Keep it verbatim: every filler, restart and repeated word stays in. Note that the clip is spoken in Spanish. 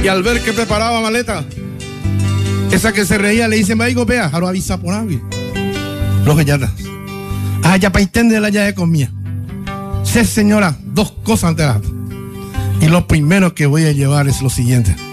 Y al ver que preparaba maleta, esa que se reía le dice, me vea, jaro avisa por avi. Los que ya está. Ah, ya para entender la llave comía. Sí, señora, dos cosas antes de la. Y lo primero que voy a llevar es lo siguiente.